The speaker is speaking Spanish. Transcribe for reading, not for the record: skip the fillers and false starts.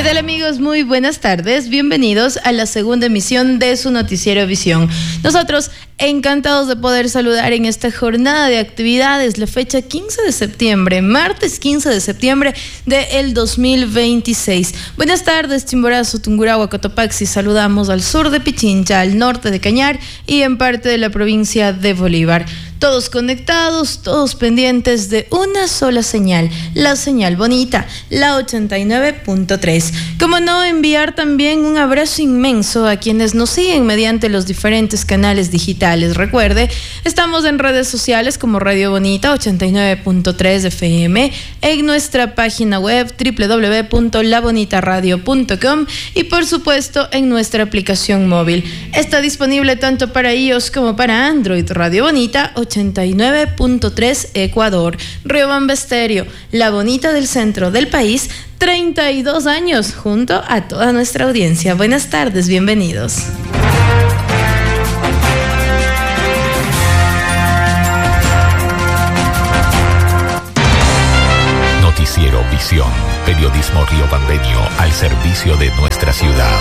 ¿Qué tal, amigos? Muy buenas tardes. Bienvenidos a la segunda emisión de su noticiero Visión. Nosotros encantados de poder saludar en esta jornada de actividades, la fecha 15 de septiembre, martes 15 de septiembre del 2026. Buenas tardes, Chimborazo, Tungurahua, Cotopaxi. Saludamos al sur de Pichincha, al norte de Cañar y en parte de la provincia de Bolívar. Todos conectados, todos pendientes de una sola señal, la señal bonita, la 89.3. Como no, enviar también un abrazo inmenso a quienes nos siguen mediante los diferentes canales digitales. Recuerde, estamos en redes sociales como Radio Bonita 89.3 FM, en nuestra página web www.labonitaradio.com y por supuesto en nuestra aplicación móvil. Está disponible tanto para iOS como para Android. Radio Bonita 89.3 Ecuador. Riobamba Estéreo, la bonita del centro del país, 32 años junto a toda nuestra audiencia. Buenas tardes, bienvenidos. Noticiero Visión, periodismo riobambeño al servicio de nuestra ciudad.